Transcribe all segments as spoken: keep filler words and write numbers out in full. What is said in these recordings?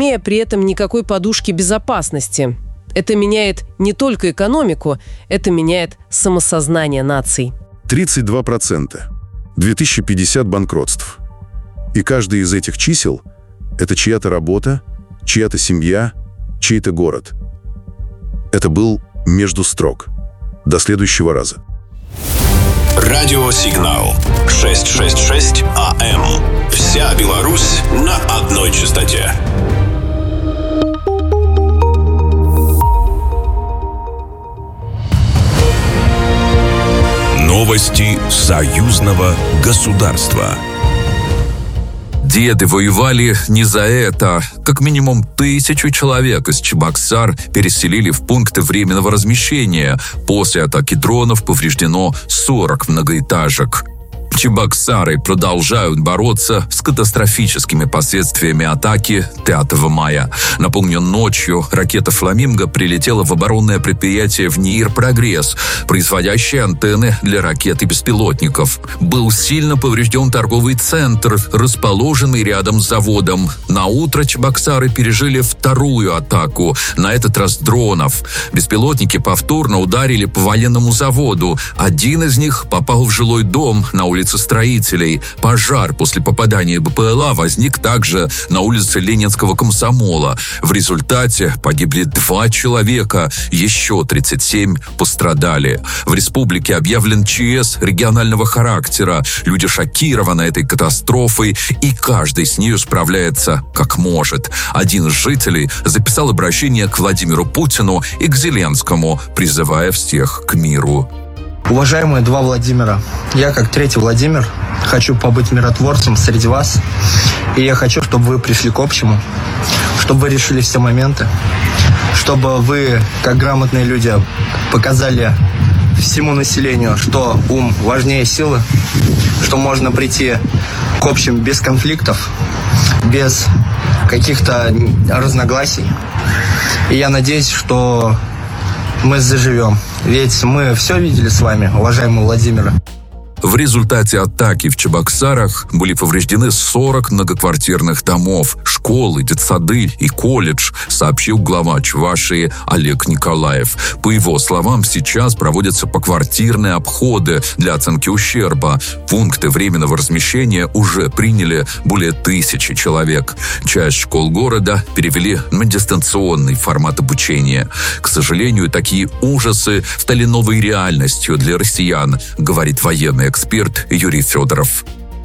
имея при этом никакой подушки безопасности. Это меняет не только экономику, это меняет самосознание наций. тридцать два процента. две тысячи пятьдесят банкротств. И каждый из этих чисел – это чья-то работа, чья-то семья, чей-то город. Это был «Между строк». До следующего раза. Радиосигнал шестьсот шестьдесят шесть АМ. Вся Беларусь на одной частоте. Новости союзного государства. Деды воевали не за это. Как минимум тысячу человек из Чебоксар переселили в пункты временного размещения. После атаки дронов повреждено сорок многоэтажек. Чебоксары продолжают бороться с катастрофическими последствиями атаки пятого мая. Напомню, ночью ракета «Фламинго» прилетела в оборонное предприятие в НИИР «Прогресс», производящее антенны для ракет и беспилотников. Был сильно поврежден торговый центр, расположенный рядом с заводом. На утро чебоксары пережили вторую атаку, на этот раз дронов. Беспилотники повторно ударили по военному заводу. Один из них попал в жилой дом на улице Строителей. Пожар после попадания БПЛА возник также на улице Ленинского комсомола. В результате погибли два человека, еще тридцать семь пострадали. В республике объявлен ЧС регионального характера. Люди шокированы этой катастрофой, и каждый с нею справляется как может. Один из жителей записал обращение к Владимиру Путину и к Зеленскому, призывая всех к миру. Уважаемые два Владимира, я, как третий Владимир, хочу побыть миротворцем среди вас. И я хочу, чтобы вы пришли к общему, чтобы вы решили все моменты, чтобы вы, как грамотные люди, показали всему населению, что ум важнее силы, что можно прийти к общему без конфликтов, без каких-то разногласий. И я надеюсь, что мы заживем. Ведь мы все видели с вами, уважаемый Владимир. В результате атаки в Чебоксарах были повреждены сорок многоквартирных домов, школы, детсады и колледж, сообщил глава Чувашии Олег Николаев. По его словам, сейчас проводятся поквартирные обходы для оценки ущерба. Пункты временного размещения уже приняли более тысячи человек. Часть школ города перевели на дистанционный формат обучения. К сожалению, такие ужасы стали новой реальностью для россиян, говорит военный эксперт Юрий Федоров.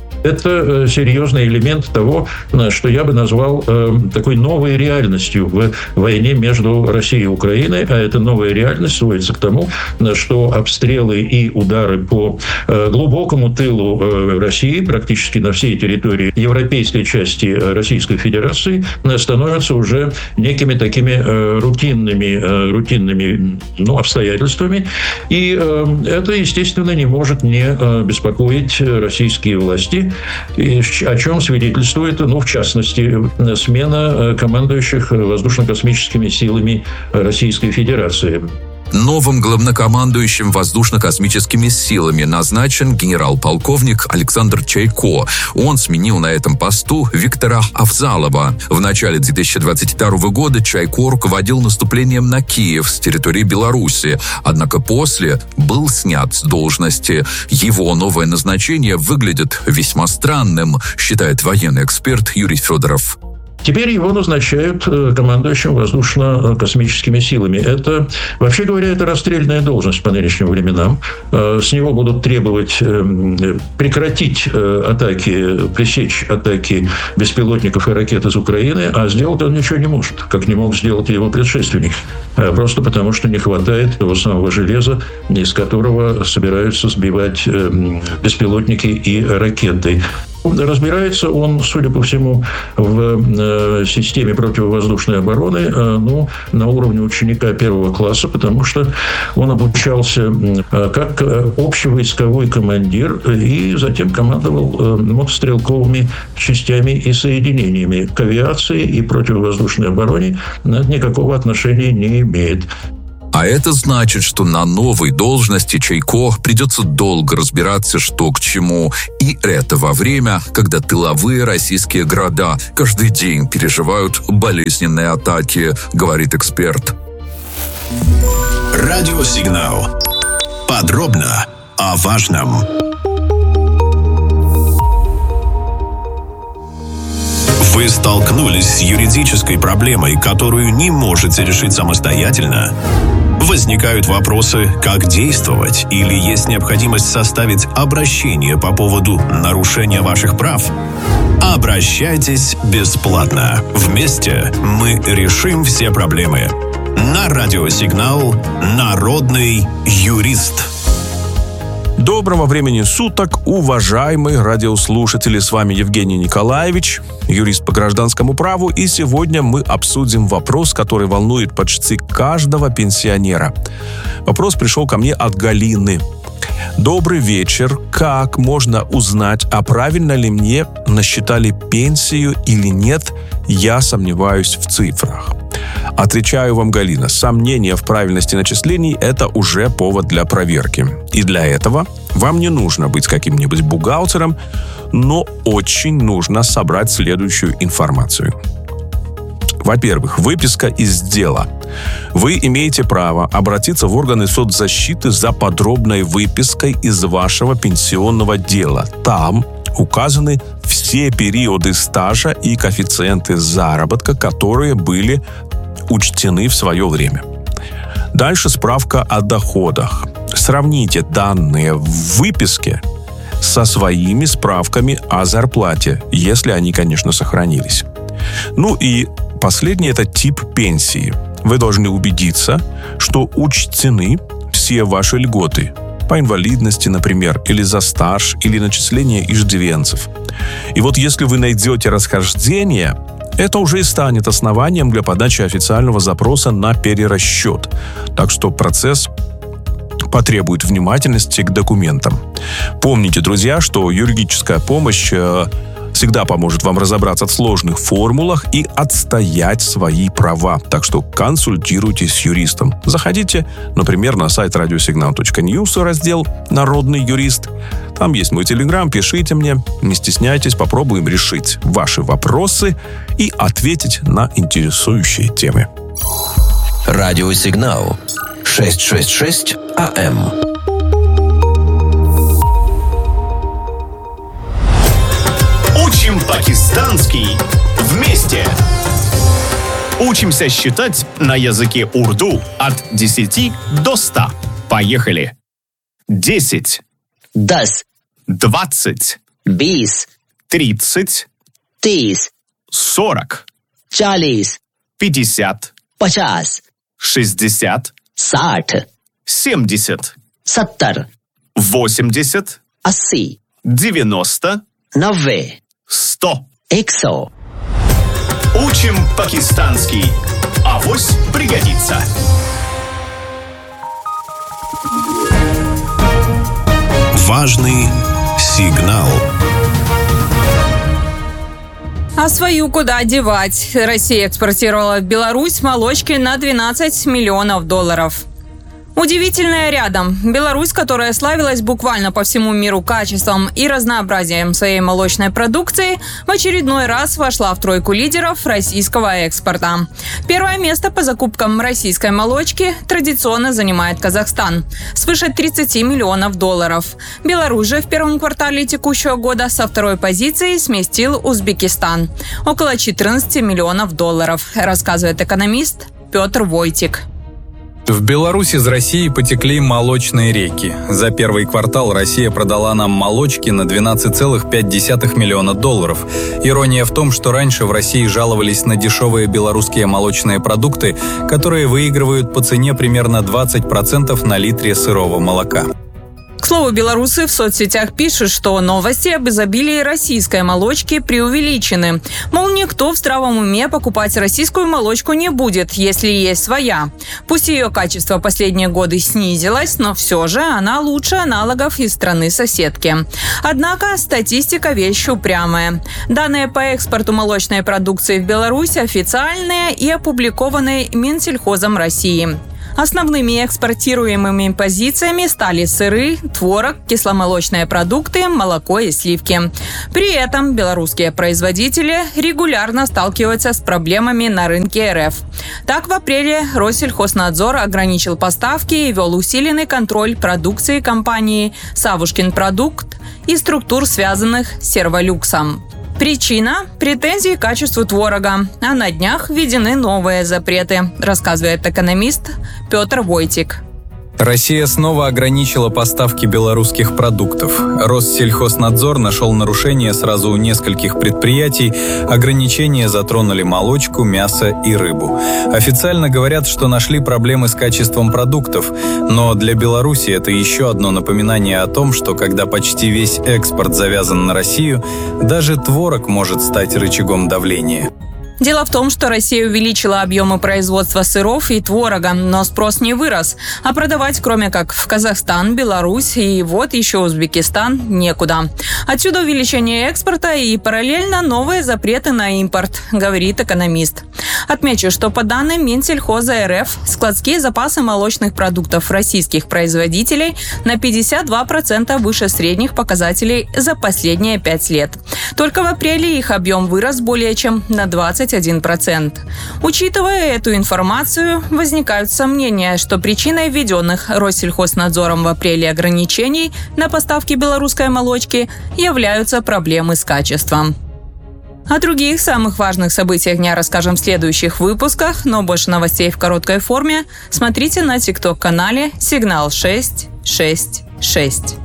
Это серьезный элемент того, что я бы назвал такой новой реальностью в войне между Россией и Украиной. А эта новая реальность сводится к тому, что обстрелы и удары по глубокому тылу России, практически на всей территории европейской части Российской Федерации, становятся уже некими такими рутинными, рутинными ну, обстоятельствами. И это, естественно, не может не беспокоить российские власти, и о чем свидетельствует, ну, в частности, смена командующих воздушно-космическими силами Российской Федерации. Новым главнокомандующим воздушно-космическими силами назначен генерал-полковник Александр Чайко. Он сменил на этом посту Виктора Авзалова. В начале две тысячи двадцать второго года Чайко руководил наступлением на Киев с территории Беларуси, однако после был снят с должности. Его новое назначение выглядит весьма странным, считает военный эксперт Юрий Федоров. Теперь его назначают командующим воздушно-космическими силами. Это, вообще говоря, это расстрельная должность по нынешним временам. С него будут требовать прекратить атаки, пресечь атаки беспилотников и ракет из Украины, а сделать он ничего не может, как не мог сделать его предшественник. Просто потому, что не хватает того самого железа, из которого собираются сбивать беспилотники и ракеты. Разбирается он, судя по всему, в системе противовоздушной обороны, ну, на уровне ученика первого класса, потому что он обучался как общевойсковой командир и затем командовал мотострелковыми частями и соединениями. К авиации и противовоздушной обороне никакого отношения не имеет. А это значит, что на новой должности Чайко придется долго разбираться, что к чему. И это во время, когда тыловые российские города каждый день переживают болезненные атаки, говорит эксперт. Радиосигнал. Подробно о важном. Вы столкнулись с юридической проблемой, которую не можете решить самостоятельно? Возникают вопросы, как действовать, или есть необходимость составить обращение по поводу нарушения ваших прав? Обращайтесь бесплатно. Вместе мы решим все проблемы. На радиосигнал «Народный юрист». Доброго времени суток, уважаемые радиослушатели. С вами Евгений Николаевич, юрист по гражданскому праву, и сегодня мы обсудим вопрос, который волнует почти каждого пенсионера. Вопрос пришел ко мне от Галины. Добрый вечер. Как можно узнать, а правильно ли мне насчитали пенсию или нет? Я сомневаюсь в цифрах. Отвечаю вам, Галина, сомнение в правильности начислений – это уже повод для проверки. И для этого вам не нужно быть каким-нибудь бухгалтером, но очень нужно собрать следующую информацию. Во-первых, выписка из дела. Вы имеете право обратиться в органы соцзащиты за подробной выпиской из вашего пенсионного дела. Там указаны все периоды стажа и коэффициенты заработка, которые были учтены в свое время. Дальше справка о доходах. Сравните данные в выписке со своими справками о зарплате, если они, конечно, сохранились. Ну и последний – это тип пенсии. Вы должны убедиться, что учтены все ваши льготы по инвалидности, например, или за стаж, или начисление иждивенцев. И вот если вы найдете расхождение, это уже и станет основанием для подачи официального запроса на перерасчет. Так что процесс потребует внимательности к документам. Помните, друзья, что юридическая помощь всегда поможет вам разобраться в сложных формулах и отстоять свои права. Так что консультируйтесь с юристом. Заходите, например, на сайт радиосигнал точка ньюс, раздел «Народный юрист». Там есть мой телеграм, пишите мне, не стесняйтесь, попробуем решить ваши вопросы и ответить на интересующие темы. Радиосигнал шестьсот шестьдесят шесть АМ. Учим пакистанский вместе. Учимся считать на языке урду от десяти до ста. Поехали. Десять. Дас. Двадцать. Бис. Тридцать. Тис. Сорок. Чалис. Пятьдесят. Пачас. Шестьдесят. Саठ. Семьдесят. Саттар. Восемьдесят. Асси. Девяносто. Навве. Сто. Иксо. Учим пакистанский. Авось пригодится. Важный сигнал. А свою куда девать? Россия экспортировала в Беларусь молочки на двенадцать миллионов долларов. Удивительное рядом. Беларусь, которая славилась буквально по всему миру качеством и разнообразием своей молочной продукции, в очередной раз вошла в тройку лидеров российского экспорта. Первое место по закупкам российской молочки традиционно занимает Казахстан – свыше тридцати миллионов долларов. Беларусь же в первом квартале текущего года со второй позиции сместил Узбекистан – около четырнадцати миллионов долларов, рассказывает экономист Петр Войтик. В Беларусь из России потекли молочные реки. За первый квартал Россия продала нам молочки на двенадцать целых пять десятых миллиона долларов. Ирония в том, что раньше в России жаловались на дешевые белорусские молочные продукты, которые выигрывают по цене примерно двадцать процентов на литре сырого молока. К слову, белорусы в соцсетях пишут, что новости об изобилии российской молочки преувеличены. Мол, никто в здравом уме покупать российскую молочку не будет, если есть своя. Пусть ее качество последние годы снизилось, но все же она лучше аналогов из страны-соседки. Однако статистика – вещь упрямая. Данные по экспорту молочной продукции в Беларусь официальные и опубликованы Минсельхозом России. Основными экспортируемыми позициями стали сыры, творог, кисломолочные продукты, молоко и сливки. При этом белорусские производители регулярно сталкиваются с проблемами на рынке эр эф. Так, в апреле Россельхознадзор ограничил поставки и вел усиленный контроль продукции компании «Савушкин продукт» и структур, связанных с Серволюксом. Причина – претензии к качеству творога, а на днях введены новые запреты, рассказывает экономист Петр Войтик. Россия снова ограничила поставки белорусских продуктов. Россельхознадзор нашел нарушения сразу у нескольких предприятий. Ограничения затронули молочку, мясо и рыбу. Официально говорят, что нашли проблемы с качеством продуктов. Но для Беларуси это еще одно напоминание о том, что когда почти весь экспорт завязан на Россию, даже творог может стать рычагом давления. Дело в том, что Россия увеличила объемы производства сыров и творога, но спрос не вырос. А продавать, кроме как в Казахстан, Беларусь и вот еще Узбекистан, некуда. Отсюда увеличение экспорта и параллельно новые запреты на импорт, говорит экономист. Отмечу, что по данным Минсельхоза эр эф, складские запасы молочных продуктов российских производителей на пятьдесят два процента выше средних показателей за последние пять лет. Только в апреле их объем вырос более чем на двадцать один процент. Учитывая эту информацию, возникают сомнения, что причиной введенных Россельхознадзором в апреле ограничений на поставки белорусской молочки являются проблемы с качеством. О других самых важных событиях дня расскажем в следующих выпусках, но больше новостей в короткой форме смотрите на тикток-канале «Сигнал шесть шесть шесть».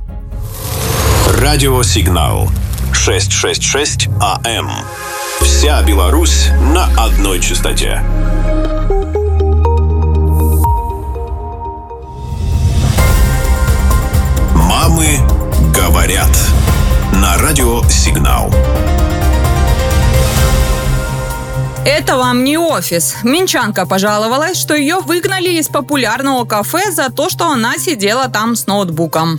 Радиосигнал шестьсот шестьдесят шесть АМ. Вся Беларусь на одной частоте. Мамы говорят. На радиосигнал. Это вам не офис. Минчанка пожаловалась, что ее выгнали из популярного кафе за то, что она сидела там с ноутбуком.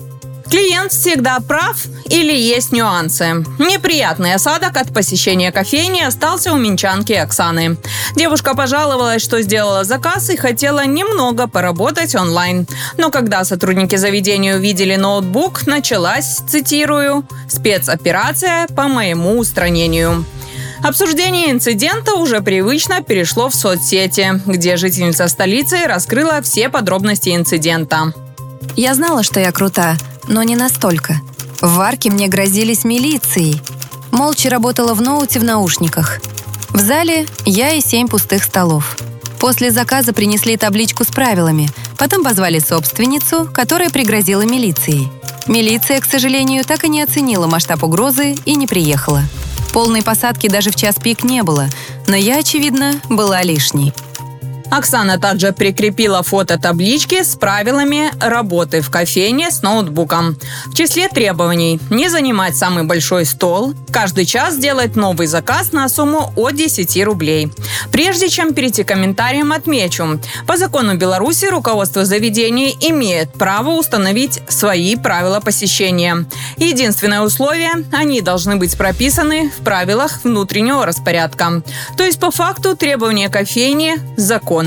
Клиент всегда прав или есть нюансы? Неприятный осадок от посещения кофейни остался у минчанки Оксаны. Девушка пожаловалась, что сделала заказ и хотела немного поработать онлайн. Но когда сотрудники заведения увидели ноутбук, началась, цитирую, «спецоперация по моему устранению». Обсуждение инцидента уже привычно перешло в соцсети, где жительница столицы раскрыла все подробности инцидента. Я знала, что я крута, но не настолько. В варке мне грозились милицией. Молча работала в ноуте в наушниках. В зале я и семь пустых столов. После заказа принесли табличку с правилами. Потом позвали собственницу, которая пригрозила милицией. Милиция, к сожалению, так и не оценила масштаб угрозы и не приехала. Полной посадки даже в час пик не было, но я, очевидно, была лишней. Оксана также прикрепила фото таблички с правилами работы в кофейне с ноутбуком. В числе требований – не занимать самый большой стол, каждый час делать новый заказ на сумму от десяти рублей. Прежде чем перейти к комментариям, отмечу, по закону Беларуси руководство заведения имеет право установить свои правила посещения. Единственное условие – они должны быть прописаны в правилах внутреннего распорядка. То есть, по факту, требования кофейни – закон.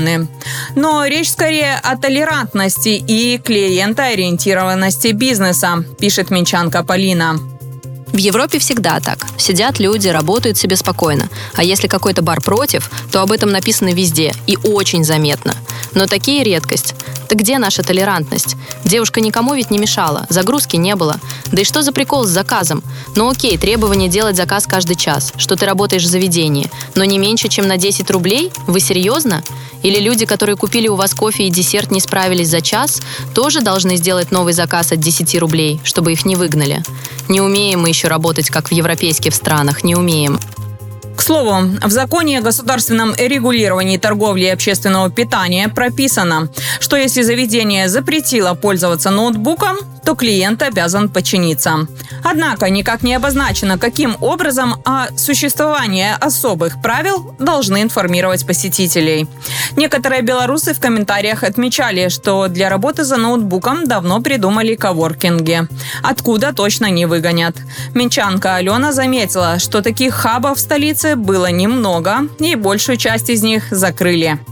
Но речь скорее о толерантности и клиентоориентированности бизнеса, пишет минчанка Полина. В Европе всегда так. Сидят люди, работают себе спокойно. А если какой-то бар против, то об этом написано везде и очень заметно. Но такие редкость. Так где наша толерантность? Девушка никому ведь не мешала, загрузки не было. Да и что за прикол с заказом? Ну окей, требование делать заказ каждый час, что ты работаешь в заведении, но не меньше, чем на десять рублей? Вы серьезно? Или люди, которые купили у вас кофе и десерт, не справились за час, тоже должны сделать новый заказ от десяти рублей, чтобы их не выгнали? Не умеем мы еще работать, как в европейских странах, не умеем. К слову, в законе о государственном регулировании торговли и общественного питания прописано, что если заведение запретило пользоваться ноутбуком, то клиент обязан подчиниться. Однако никак не обозначено, каким образом о существовании особых правил должны информировать посетителей. Некоторые белорусы в комментариях отмечали, что для работы за ноутбуком давно придумали коворкинги. Откуда точно не выгонят. Минчанка Алена заметила, что таких хабов в столице было немного, и большую часть из них закрыли.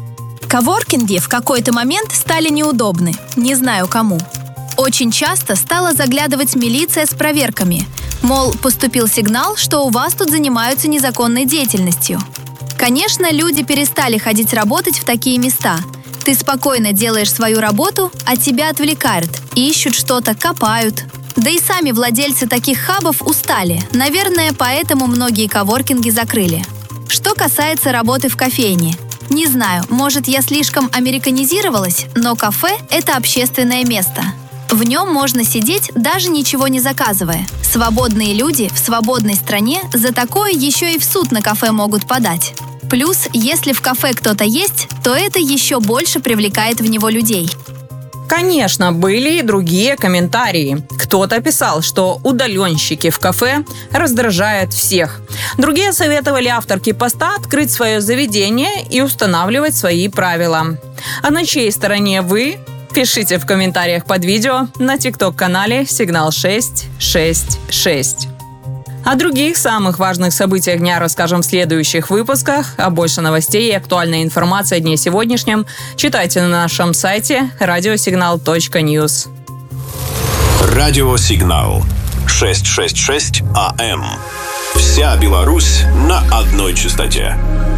Коворкинги в какой-то момент стали неудобны, не знаю кому. Очень часто стала заглядывать милиция с проверками. Мол, поступил сигнал, что у вас тут занимаются незаконной деятельностью. Конечно, люди перестали ходить работать в такие места. Ты спокойно делаешь свою работу, а тебя отвлекают, ищут что-то, копают. Да и сами владельцы таких хабов устали. Наверное, поэтому многие коворкинги закрыли. Что касается работы в кофейне. Не знаю, может, я слишком американизировалась, но кафе – это общественное место. В нем можно сидеть, даже ничего не заказывая. Свободные люди в свободной стране за такое еще и в суд на кафе могут подать. Плюс, если в кафе кто-то есть, то это еще больше привлекает в него людей. Конечно, были и другие комментарии. Кто-то писал, что удаленщики в кафе раздражают всех. Другие советовали авторке поста открыть свое заведение и устанавливать свои правила. А на чьей стороне вы? Пишите в комментариях под видео на тикток-канале Сигнал шесть шесть шесть. О других самых важных событиях дня расскажем в следующих выпусках. А больше новостей и актуальной информации о дне сегодняшнем читайте на нашем сайте радиосигнал точка ньюс. Радиосигнал шестьсот шестьдесят шесть АМ. Вся Беларусь на одной частоте.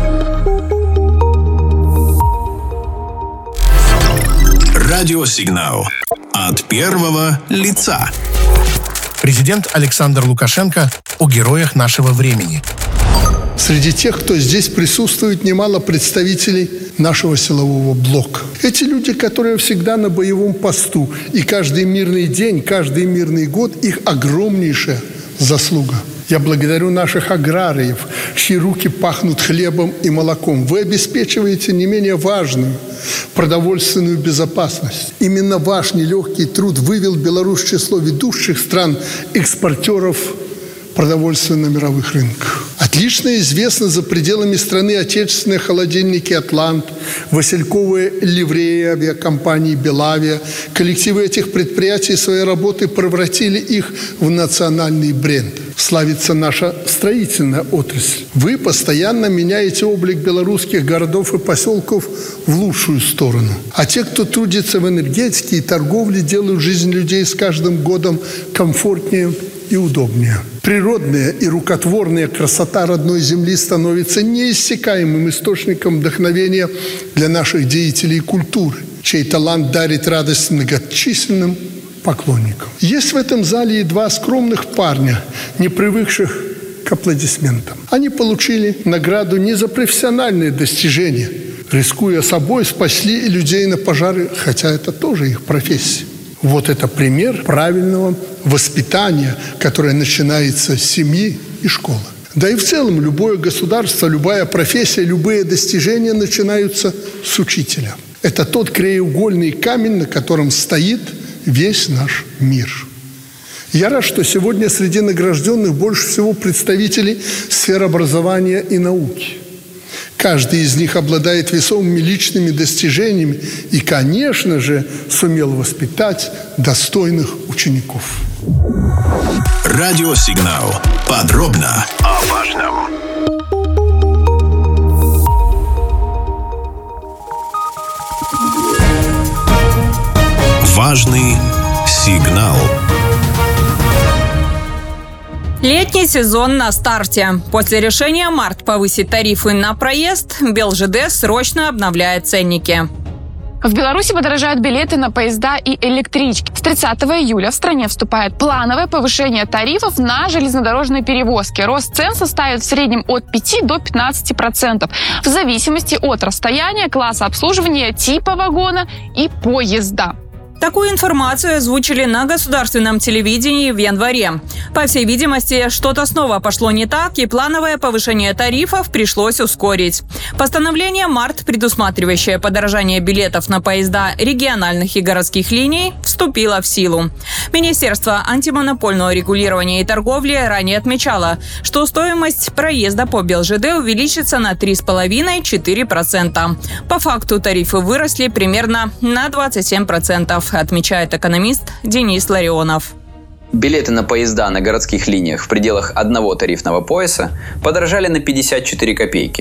Радиосигнал от первого лица. Президент Александр Лукашенко о героях нашего времени. Среди тех, кто здесь присутствует, немало представителей нашего силового блока. Эти люди, которые всегда на боевом посту, и каждый мирный день, каждый мирный год их огромнейшая заслуга. Я благодарю наших аграриев, чьи руки пахнут хлебом и молоком. Вы обеспечиваете не менее важную продовольственную безопасность. Именно ваш нелегкий труд вывел Беларусь в число ведущих стран экспортеров продовольствия на мировых рынках. Отлично известны за пределами страны отечественные холодильники «Атлант», васильковые ливреи авиакомпании «Белавия». Коллективы этих предприятий своей работы превратили их в национальный бренд. Славится наша строительная отрасль. Вы постоянно меняете облик белорусских городов и поселков в лучшую сторону. А те, кто трудится в энергетике и торговле, делают жизнь людей с каждым годом комфортнее и удобнее. Природная и рукотворная красота родной земли становится неиссякаемым источником вдохновения для наших деятелей культуры, чей талант дарит радость многочисленным поклонникам. Есть в этом зале и два скромных парня, не привыкших к аплодисментам. Они получили награду не за профессиональные достижения, рискуя собой, спасли людей на пожары, хотя это тоже их профессия. Вот это пример правильного воспитания, которое начинается с семьи и школы. Да и в целом любое государство, любая профессия, любые достижения начинаются с учителя. Это тот краеугольный камень, на котором стоит весь наш мир. Я рад, что сегодня среди награжденных больше всего представителей сфер образования и науки. Каждый из них обладает весомыми личными достижениями и, конечно же, сумел воспитать достойных учеников. Радиосигнал. Подробно о важном. Важный сигнал. Летний сезон на старте. После решения март повысить тарифы на проезд, БелЖД срочно обновляет ценники. В Беларуси подорожают билеты на поезда и электрички. С тридцатого июля в стране вступает плановое повышение тарифов на железнодорожные перевозки. Рост цен составит в среднем от пяти до пятнадцати процентов в зависимости от расстояния, класса обслуживания, типа вагона и поезда. Такую информацию озвучили на государственном телевидении в январе. По всей видимости, что-то снова пошло не так, и плановое повышение тарифов пришлось ускорить. Постановление март, предусматривающее подорожание билетов на поезда региональных и городских линий, вступило в силу. Министерство антимонопольного регулирования и торговли ранее отмечало, что стоимость проезда по БелЖД увеличится на три целых пять десятых - четыре процента. По факту тарифы выросли примерно на двадцать семь процентов. Отмечает экономист Денис Ларионов. Билеты на поезда на городских линиях в пределах одного тарифного пояса подорожали на пятьдесят четыре копейки.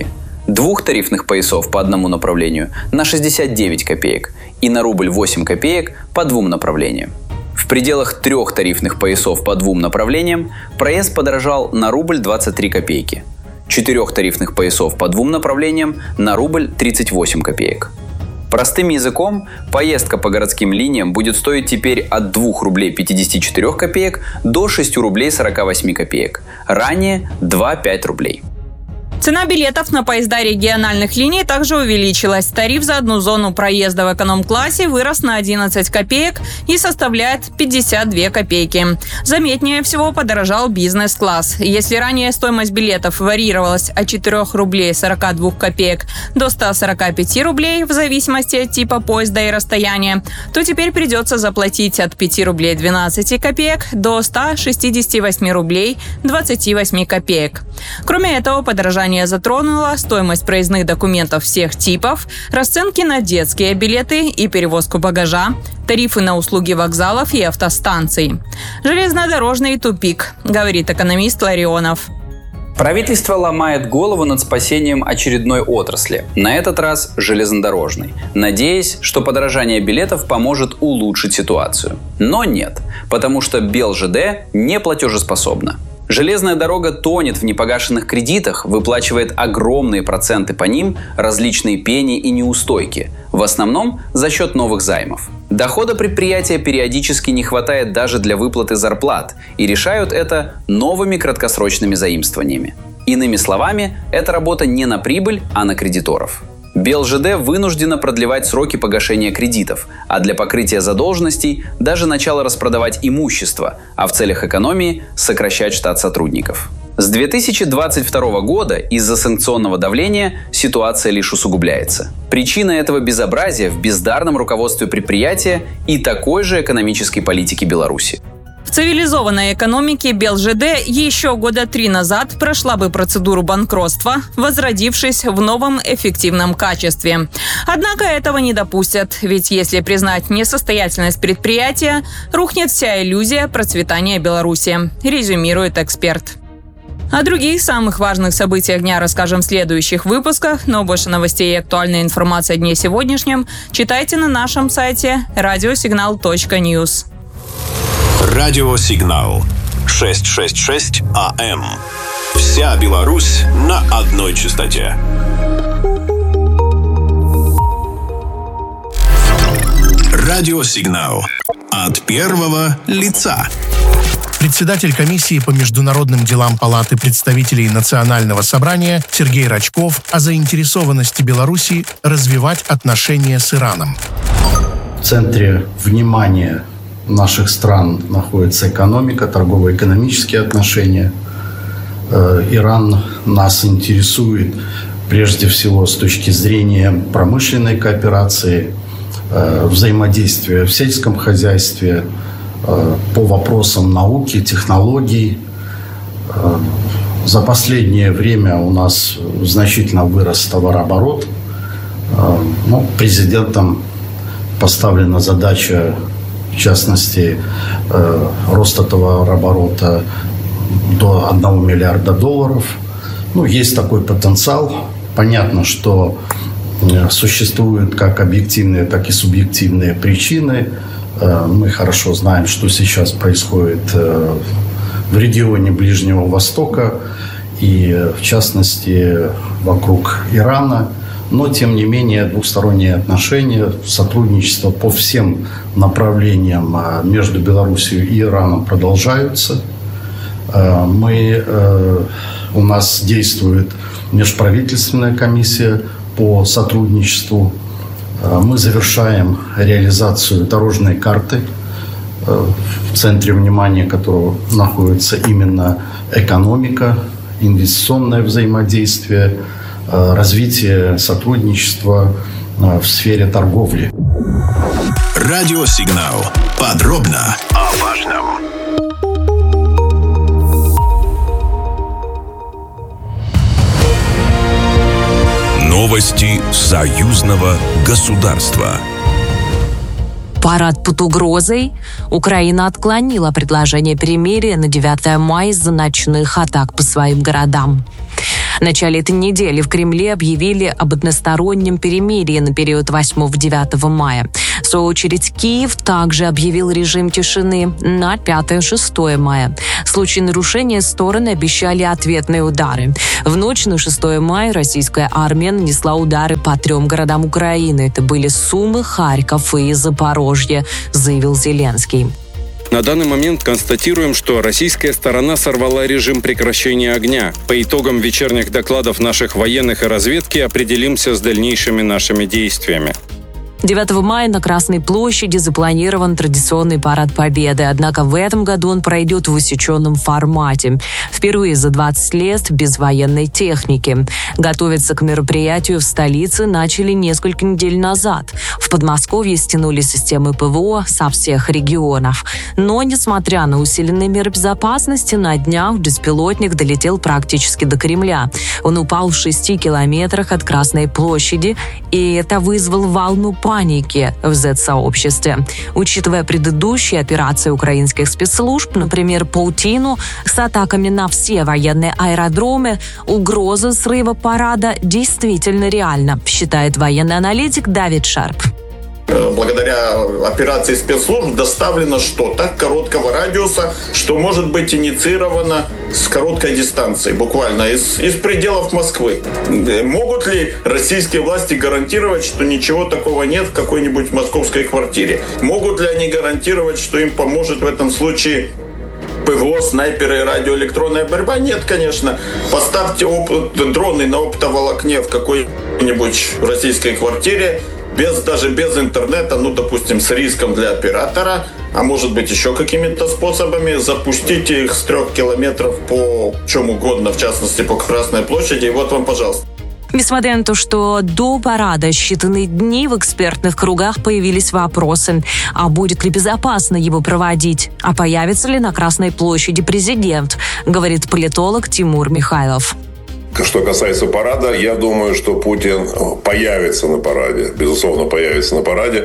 двух тарифных поясов по одному направлению на шестьдесят девять копеек и на рубль восемь копеек по двум направлениям. В пределах трех тарифных поясов по двум направлениям проезд подорожал на рубль двадцать три копейки, четырех тарифных поясов по двум направлениям на рубль тридцать восемь копеек. Простым языком, поездка по городским линиям будет стоить теперь от двух рублей пятидесяти четырёх копеек до шести рублей сорока восьми копеек. Ранее два-пять рублей. Цена билетов на поезда региональных линий также увеличилась. Тариф за одну зону проезда в эконом-классе вырос на одиннадцать копеек и составляет пятьдесят две копейки. Заметнее всего подорожал бизнес-класс. Если ранее стоимость билетов варьировалась от четырёх рублей сорока двух копеек до ста сорока пяти рублей в зависимости от типа поезда и расстояния, то теперь придется заплатить от пяти рублей двенадцати копеек до ста шестидесяти восьми рублей двадцати восьми копеек. Кроме этого, подорожание затронула стоимость проездных документов всех типов, расценки на детские билеты и перевозку багажа, тарифы на услуги вокзалов и автостанций. Железнодорожный тупик, говорит экономист Ларионов. Правительство ломает голову над спасением очередной отрасли, на этот раз железнодорожной, надеясь, что подорожание билетов поможет улучшить ситуацию. Но нет, потому что БелЖД не платежеспособна. Железная дорога тонет в непогашенных кредитах, выплачивает огромные проценты по ним, различные пени и неустойки, в основном за счет новых займов. Дохода предприятия периодически не хватает даже для выплаты зарплат, и решают это новыми краткосрочными заимствованиями. Иными словами, это работа не на прибыль, а на кредиторов. БелЖД вынуждена продлевать сроки погашения кредитов, а для покрытия задолженностей даже начало распродавать имущество, а в целях экономии сокращать штат сотрудников. С две тысячи двадцать второго года из-за санкционного давления ситуация лишь усугубляется. Причина этого безобразия в бездарном руководстве предприятия и такой же экономической политики Беларуси. В цивилизованной экономике БелЖД еще года три назад прошла бы процедуру банкротства, возродившись в новом эффективном качестве. Однако этого не допустят, ведь если признать несостоятельность предприятия, рухнет вся иллюзия процветания Беларуси, резюмирует эксперт. О других самых важных событиях дня расскажем в следующих выпусках, но больше новостей и актуальной информации о дне сегодняшнем читайте на нашем сайте радиосигнал точка ньюс. Радиосигнал шестьсот шестьдесят шесть АМ. Вся Беларусь на одной частоте. Радиосигнал от первого лица. Председатель комиссии по международным делам Палаты представителей Национального собрания Сергей Рачков о заинтересованности Беларуси развивать отношения с Ираном. В центре внимания наших стран находится экономика, торгово-экономические отношения. Иран нас интересует прежде всего с точки зрения промышленной кооперации, взаимодействия в сельском хозяйстве, по вопросам науки, технологий. За последнее время у нас значительно вырос товарооборот. Ну, президентом поставлена задача, в частности, роста товарооборота до одного миллиарда долларов. Ну, есть такой потенциал. Понятно, что существуют как объективные, так и субъективные причины. Мы хорошо знаем, что сейчас происходит в регионе Ближнего Востока и, в частности, вокруг Ирана. Но, тем не менее, двухсторонние отношения, сотрудничество по всем направлениям между Беларусью и Ираном продолжаются. Мы, у нас действует межправительственная комиссия по сотрудничеству. Мы завершаем реализацию дорожной карты, в центре внимания которого находится именно экономика, инвестиционное взаимодействие, развитие сотрудничества в сфере торговли. Радиосигнал. Подробно о важном. Новости союзного государства. Парад под угрозой. Украина отклонила предложение перемирия на девятое мая из-за ночных атак по своим городам. В начале этой недели в Кремле объявили об одностороннем перемирии на период восьмого-девятого мая. В свою очередь, Киев также объявил режим тишины на пятое-шестое мая. В случае нарушения стороны обещали ответные удары. В ночь на шестое мая российская армия нанесла удары по трем городам Украины. Это были Сумы, Харьков и Запорожье, заявил Зеленский. На данный момент констатируем, что российская сторона сорвала режим прекращения огня. По итогам вечерних докладов наших военных и разведки определимся с дальнейшими нашими действиями. девятого мая на Красной площади запланирован традиционный парад Победы, однако в этом году он пройдет в усеченном формате. Впервые за двадцать лет без военной техники. Готовиться к мероприятию в столице начали несколько недель назад. В Подмосковье стянули системы ПВО со всех регионов. Но, несмотря на усиленные меры безопасности, на днях беспилотник долетел практически до Кремля. Он упал в шести километрах от Красной площади, и это вызвало волну паники в зет-сообществе. Учитывая предыдущие операции украинских спецслужб, например, паутину с атаками на все военные аэродромы, угроза срыва парада действительно реальна, считает военный аналитик Давид Шарп. Благодаря операции спецслужб доставлено что-то короткого радиуса, что может быть инициировано с короткой дистанции, буквально из, из пределов Москвы. Могут ли российские власти гарантировать, что ничего такого нет в какой-нибудь московской квартире? Могут ли они гарантировать, что им поможет в этом случае ПВО, снайперы и радиоэлектронная борьба? Нет, конечно. Поставьте оп- дроны на оптоволокне в какой-нибудь российской квартире, без, даже без интернета, ну, допустим, с риском для оператора, а может быть еще какими-то способами, запустите их с трех километров по чем угодно, в частности, по Красной площади, и вот вам, пожалуйста. Несмотря на то, что до парада считанные дни, в экспертных кругах появились вопросы, а будет ли безопасно его проводить, а появится ли на Красной площади президент, говорит политолог Тимур Михайлов. Что касается парада, я думаю, что Путин появится на параде. Безусловно, появится на параде.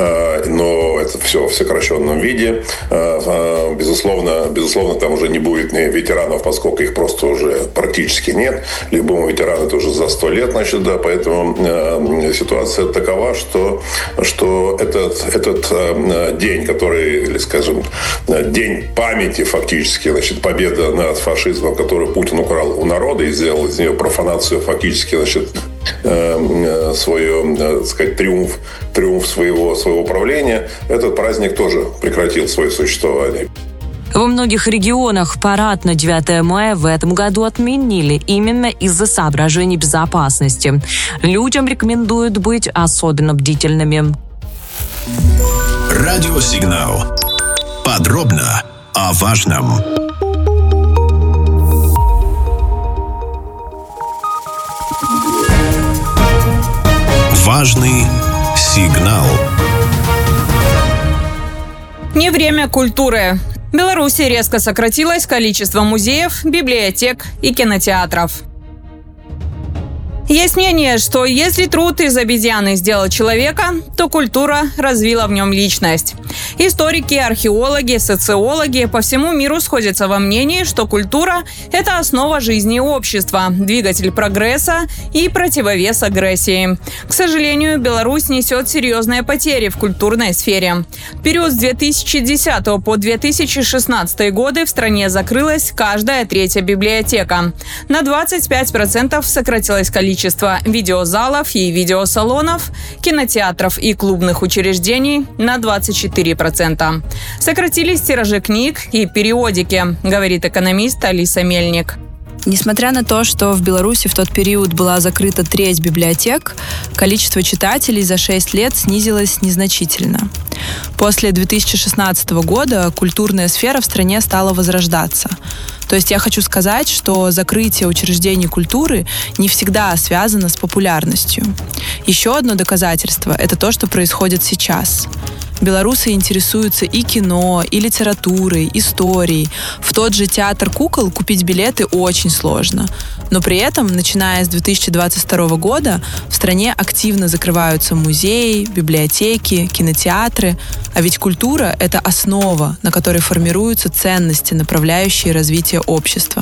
Но это все в сокращенном виде. Безусловно, безусловно, там уже не будет ветеранов, поскольку их просто уже практически нет. Любому ветерану это уже за сто лет, значит, да. Поэтому ситуация такова, что, что этот, этот день, который, или, скажем, день памяти фактически, значит, победа над фашизмом, которую Путин украл у народа и сделал из нее профанацию, фактически, значит, свое, так сказать, триумф, триумф своего, своего правления, этот праздник тоже прекратил свое существование. Во многих регионах парад на девятое мая в этом году отменили именно из-за соображений безопасности. Людям рекомендуют быть особенно бдительными. Радиосигнал. Подробно о важном. Важный сигнал. Не время культуры. В Беларуси резко сократилось количество музеев, библиотек и кинотеатров. Есть мнение, что если труд из обезьяны сделал человека, то культура развила в нем личность. Историки, археологи, социологи по всему миру сходятся во мнении, что культура – это основа жизни общества, двигатель прогресса и противовес агрессии. К сожалению, Беларусь несет серьезные потери в культурной сфере. В период с две тысячи десятого по две тысячи шестнадцатый годы в стране закрылась каждая третья библиотека. На двадцать пять процентов сократилось количество видеозалов и видеосалонов, кинотеатров и клубных учреждений на двадцать четыре процента. Сократились тиражи книг и периодики, говорит экономист Алиса Мельник. Несмотря на то, что в Беларуси в тот период была закрыта треть библиотек, количество читателей за шесть лет снизилось незначительно. После две тысячи шестнадцатого года культурная сфера в стране стала возрождаться. То есть я хочу сказать, что закрытие учреждений культуры не всегда связано с популярностью. Еще одно доказательство – это то, что происходит сейчас. Белорусы интересуются и кино, и литературой, историей. В тот же театр кукол купить билеты очень сложно. Но при этом, начиная с две тысячи двадцать второго года, в стране активно закрываются музеи, библиотеки, кинотеатры. А ведь культура – это основа, на которой формируются ценности, направляющие развитие общества.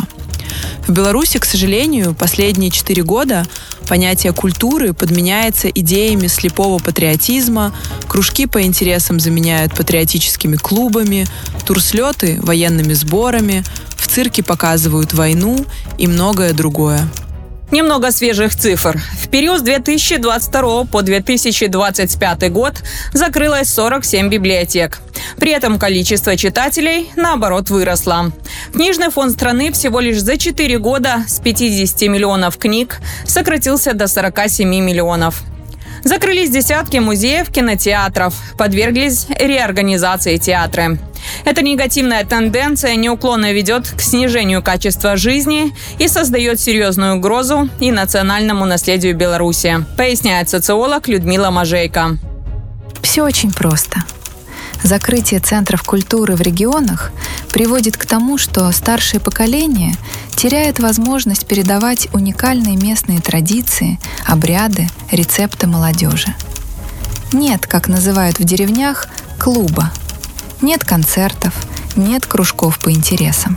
В Беларуси, к сожалению, последние четыре года понятие культуры подменяется идеями слепого патриотизма, кружки по интересам заменяют патриотическими клубами, турслеты – военными сборами, в цирке показывают войну и многое другое. Немного свежих цифр. В период с две тысячи двадцать второго по две тысячи двадцать пятый год закрылось сорок семь библиотек. При этом количество читателей, наоборот, выросло. Книжный фонд страны всего лишь за четыре года с пятидесяти миллионов книг сократился до сорока семи миллионов. Закрылись десятки музеев, кинотеатров, подверглись реорганизации театры. Эта негативная тенденция неуклонно ведет к снижению качества жизни и создает серьезную угрозу и национальному наследию Беларуси, поясняет социолог Людмила Можейко. Все очень просто. Закрытие центров культуры в регионах приводит к тому, что старшее поколение теряет возможность передавать уникальные местные традиции, обряды, рецепты молодежи. Нет, как называют в деревнях, клуба. Нет концертов, нет кружков по интересам.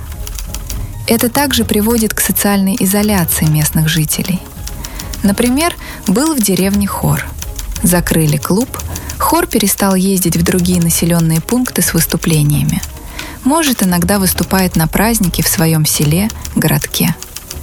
Это также приводит к социальной изоляции местных жителей. Например, был в деревне хор. Закрыли клуб, хор перестал ездить в другие населенные пункты с выступлениями. Может, иногда выступает на празднике в своем селе, городке.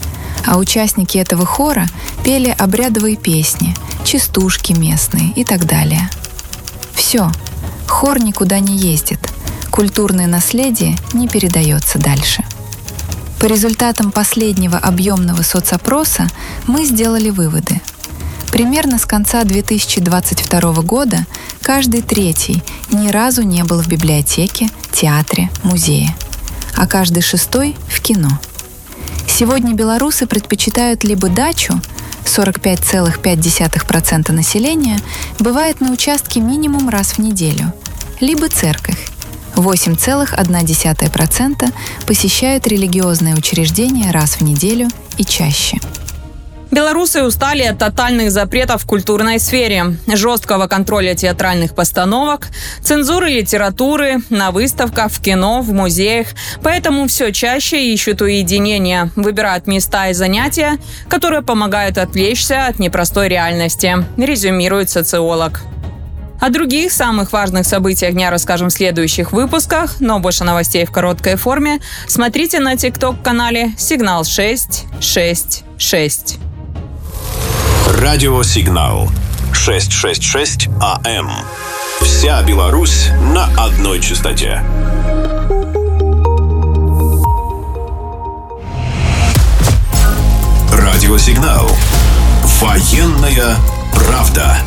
А участники этого хора пели обрядовые песни, частушки местные и так далее. Все, хор никуда не ездит, культурное наследие не передается дальше. По результатам последнего объемного соцопроса мы сделали выводы. Примерно с конца две тысячи двадцать второго года каждый третий ни разу не был в библиотеке, театре, музее, а каждый шестой — в кино. Сегодня белорусы предпочитают либо дачу, сорок пять целых пять десятых процента населения бывает на участке минимум раз в неделю, либо церковь, восемь целых одна десятая процента посещают религиозные учреждения раз в неделю и чаще. Белорусы устали от тотальных запретов в культурной сфере, жесткого контроля театральных постановок, цензуры литературы, на выставках, в кино, в музеях. Поэтому все чаще ищут уединения, выбирают места и занятия, которые помогают отвлечься от непростой реальности, резюмирует социолог. О других самых важных событиях дня расскажем в следующих выпусках, но больше новостей в короткой форме смотрите на тикток-канале «Сигнал шесть шесть шесть». Радиосигнал шестьсот шестьдесят шесть АМ. Вся Беларусь на одной частоте. Радиосигнал. Военная правда.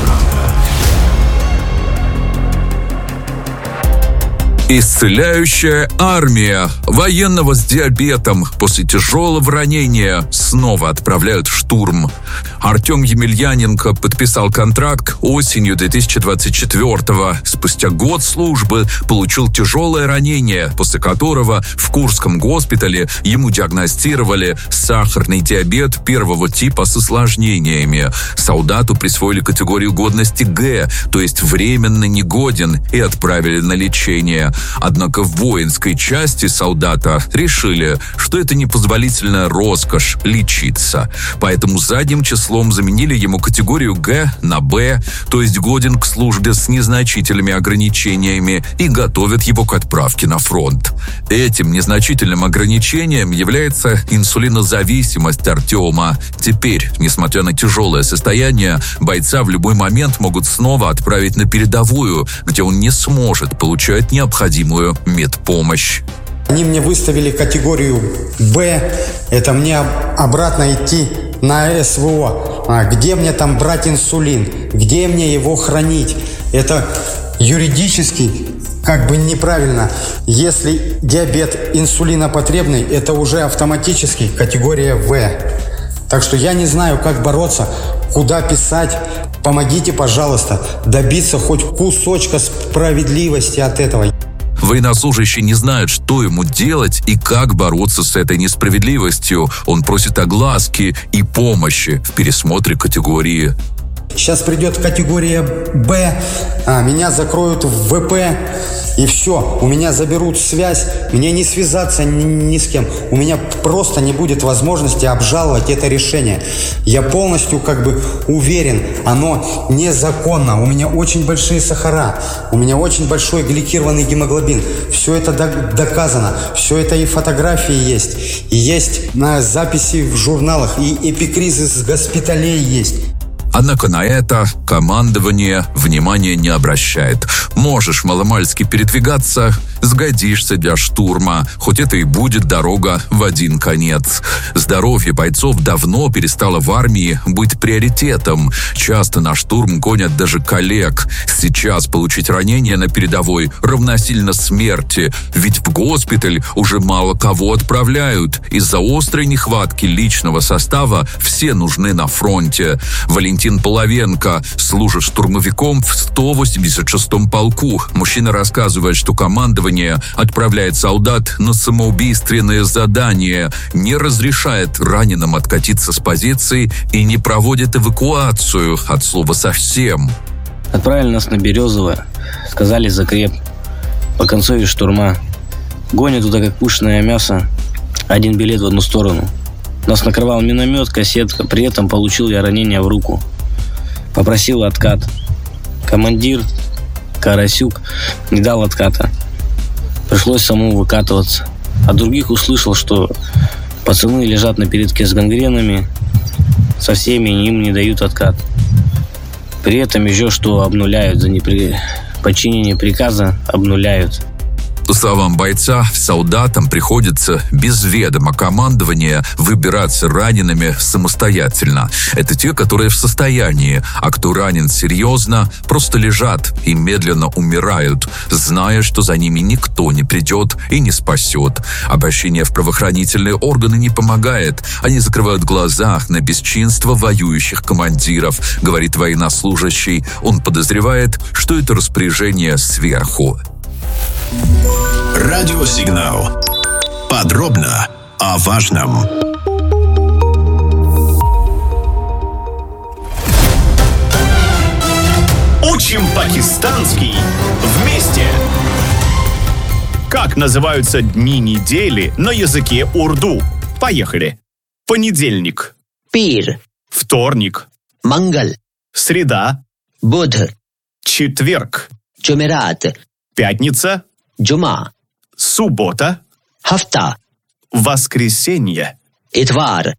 Исцеляющая армия. Военного с диабетом после тяжелого ранения снова отправляют в штурм. Артем Емельяненко подписал контракт осенью две тысячи двадцать четвёртого. Спустя год службы получил тяжелое ранение, после которого в Курском госпитале ему диагностировали сахарный диабет первого типа с осложнениями. Солдату присвоили категорию годности Г, то есть временно негоден, и отправили на лечение. Однако в воинской части солдата решили, что это непозволительная роскошь лечиться. Поэтому задним числом заменили ему категорию Г на Б, то есть годен к службе с незначительными ограничениями, и готовят его к отправке на фронт. Этим незначительным ограничением является инсулинозависимость Артема. Теперь, несмотря на тяжелое состояние, бойца в любой момент могут снова отправить на передовую, где он не сможет получать необходимую медпомощь. Они мне выставили категорию Б, это мне обратно идти на СВО. А где мне там брать инсулин? Где мне его хранить? Это юридически как бы неправильно. Если диабет инсулинопотребный, это уже автоматически категория В. Так что я не знаю, как бороться, куда писать. Помогите, пожалуйста, добиться хоть кусочка справедливости от этого. Военнослужащий не знает, что ему делать и как бороться с этой несправедливостью. Он просит огласки и помощи в пересмотре категории. Сейчас придет категория Б, а меня закроют в ВП, и все, у меня заберут связь, мне не связаться ни, ни с кем, у меня просто не будет возможности обжаловать это решение. Я полностью как бы уверен, оно незаконно, у меня очень большие сахара, у меня очень большой гликированный гемоглобин, все это доказано, все это и фотографии есть, и есть на записи в журналах, и эпикризы с госпиталей есть. Однако на это командование внимания не обращает. Можешь маломальски передвигаться, сгодишься для штурма, хоть это и будет дорога в один конец. Здоровье бойцов давно перестало в армии быть приоритетом. Часто на штурм гонят даже коллег. Сейчас получить ранение на передовой равносильно смерти, ведь в госпиталь уже мало кого отправляют. Из-за острой нехватки личного состава все нужны на фронте. Валентин Половенко служит штурмовиком в сто восемьдесят шестом полку. Мужчина рассказывает, что командование отправляет солдат на самоубийственные задания, не разрешает раненым откатиться с позиции и не проводит эвакуацию, от слова совсем. Отправили нас на Березово, сказали закреп, по концове штурма. Гонят туда как пушное мясо, один билет в одну сторону. Нас накрывал миномет, кассетка, при этом получил я ранение в руку. Попросил откат. Командир Карасюк не дал отката. Пришлось самому выкатываться. От других услышал, что пацаны лежат на передке с гангренами, со всеми им не дают откат. При этом еще что обнуляют за неподчинение приказа, обнуляют. По словам бойца, солдатам приходится без ведома командования выбираться ранеными самостоятельно. Это те, которые в состоянии, а кто ранен серьезно, просто лежат и медленно умирают, зная, что за ними никто не придет и не спасет. Обращение в правоохранительные органы не помогает. Они закрывают глаза на бесчинство воюющих командиров, говорит военнослужащий. Он подозревает, что это распоряжение сверху. Радиосигнал. Подробно о важном. Учим пакистанский вместе. Как называются дни недели на языке урду? Поехали. Понедельник. Пир. Вторник. Мангал. Среда. Будх. Четверг. Джумерат. Пятница. Джума. Суббота. Хафта. Воскресенье. Итвар.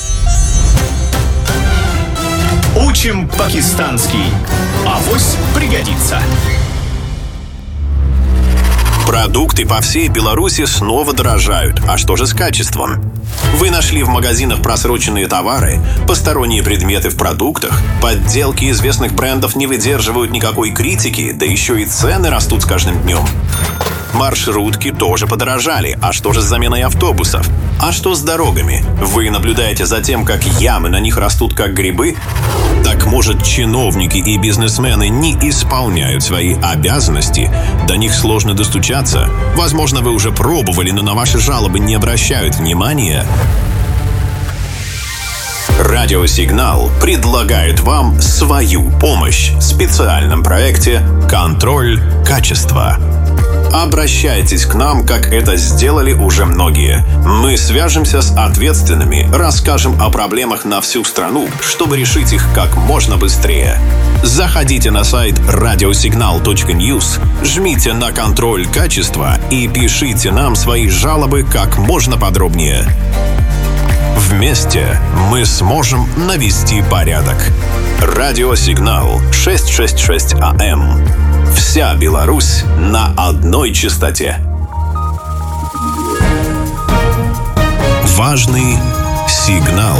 Учим пакистанский. Авось пригодится. Продукты по всей Беларуси снова дорожают. А что же с качеством? Вы нашли в магазинах просроченные товары, посторонние предметы в продуктах, подделки известных брендов не выдерживают никакой критики, да еще и цены растут с каждым днем. Маршрутки тоже подорожали. А что же с заменой автобусов? А что с дорогами? Вы наблюдаете за тем, как ямы на них растут как грибы? Так может, чиновники и бизнесмены не исполняют свои обязанности? До них сложно достучаться? Возможно, вы уже пробовали, но на ваши жалобы не обращают внимания? Радиосигнал предлагает вам свою помощь в специальном проекте «Контроль качества». Обращайтесь к нам, как это сделали уже многие. Мы свяжемся с ответственными, расскажем о проблемах на всю страну, чтобы решить их как можно быстрее. Заходите на сайт радиосигнал точка ньюс, жмите на «Контроль качества» и пишите нам свои жалобы как можно подробнее. Вместе мы сможем навести порядок. Радиосигнал шестьсот шестьдесят шесть АМ. Вся Беларусь на одной частоте. Важный сигнал.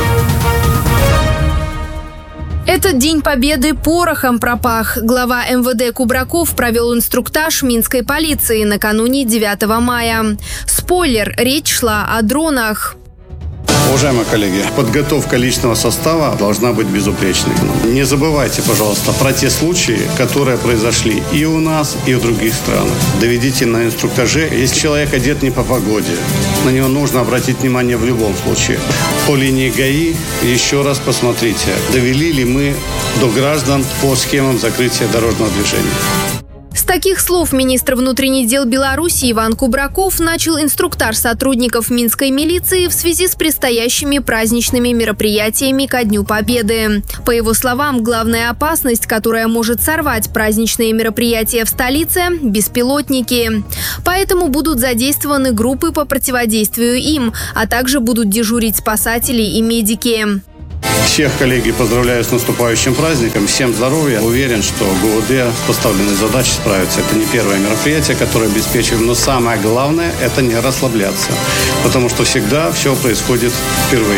Этот День Победы порохом пропах. Глава эм вэ дэ Кубраков провел инструктаж минской полиции накануне девятого мая. Спойлер, речь шла о дронах. Уважаемые коллеги, подготовка личного состава должна быть безупречной. Не забывайте, пожалуйста, про те случаи, которые произошли и у нас, и в других странах. Доведите на инструктаже, если человек одет не по погоде, на него нужно обратить внимание в любом случае. По линии ГАИ еще раз посмотрите, довели ли мы до граждан по схемам закрытия дорожного движения. таких слов министр внутренних дел Беларуси Иван Кубраков начал инструктаж сотрудников Минской милиции в связи с предстоящими праздничными мероприятиями ко Дню Победы. По его словам, главная опасность, которая может сорвать праздничные мероприятия в столице – беспилотники. Поэтому будут задействованы группы по противодействию им, а также будут дежурить спасатели и медики. Всех, коллеги, поздравляю с наступающим праздником. Всем здоровья. Уверен, что ГУВД с поставленной задачей справится. Это не первое мероприятие, которое обеспечиваем. Но самое главное – это не расслабляться. Потому что всегда все происходит впервые.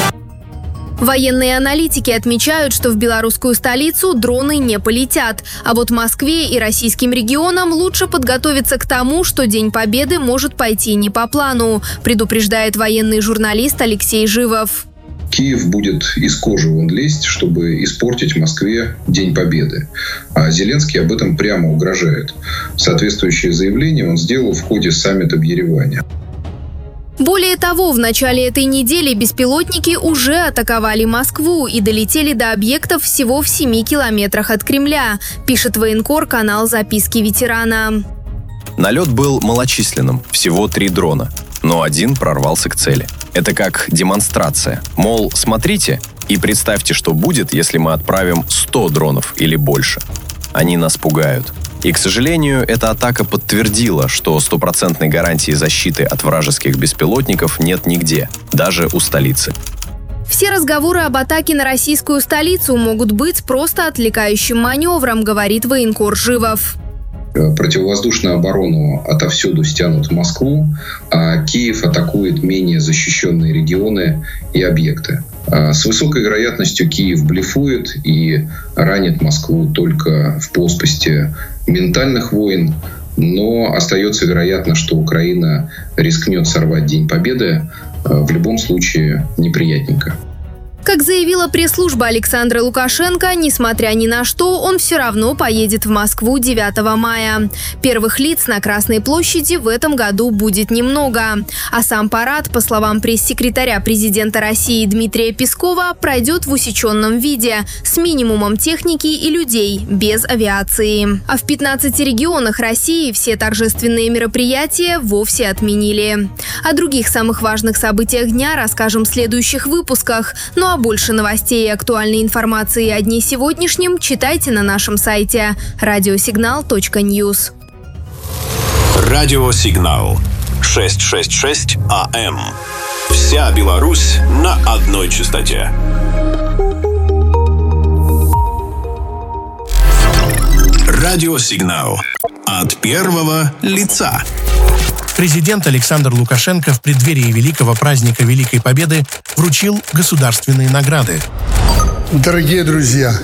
Военные аналитики отмечают, что в белорусскую столицу дроны не полетят. А вот Москве и российским регионам лучше подготовиться к тому, что День Победы может пойти не по плану, предупреждает военный журналист Алексей Живов. Киев будет из кожи вон лезть, чтобы испортить Москве День Победы. А Зеленский об этом прямо угрожает. Соответствующее заявление он сделал в ходе саммита в Ереване. Более того, в начале этой недели беспилотники уже атаковали Москву и долетели до объектов всего в семи километрах от Кремля, пишет военкор канал «Записки ветерана». Налет был малочисленным, всего три дрона, но один прорвался к цели. Это как демонстрация. Мол, смотрите и представьте, что будет, если мы отправим сто дронов или больше. Они нас пугают. И, к сожалению, эта атака подтвердила, что стопроцентной гарантии защиты от вражеских беспилотников нет нигде, даже у столицы. Все разговоры об атаке на российскую столицу могут быть просто отвлекающим маневром, говорит военкор Живов. Противовоздушную оборону отовсюду стянут в Москву, а Киев атакует менее защищенные регионы и объекты. С высокой вероятностью Киев блефует и ранит Москву только в плоскости ментальных войн, но остается вероятно, что Украина рискнет сорвать День Победы. В любом случае неприятненько. Как заявила пресс-служба Александра Лукашенко, несмотря ни на что, он все равно поедет в Москву девятого мая. Первых лиц на Красной площади в этом году будет немного. А сам парад, по словам пресс-секретаря президента России Дмитрия Пескова, пройдет в усеченном виде, с минимумом техники и людей, без авиации. А в пятнадцати регионах России все торжественные мероприятия вовсе отменили. О других самых важных событиях дня расскажем в следующих выпусках. Ну а больше новостей и актуальной информации о дне сегодняшнем читайте на нашем сайте радиосигнал точка ньюс. Радиосигнал. шестьсот шестьдесят шесть АМ. Вся Беларусь на одной частоте. Радиосигнал. От первого лица. Президент Александр Лукашенко в преддверии великого праздника Великой Победы вручил государственные награды. Дорогие друзья,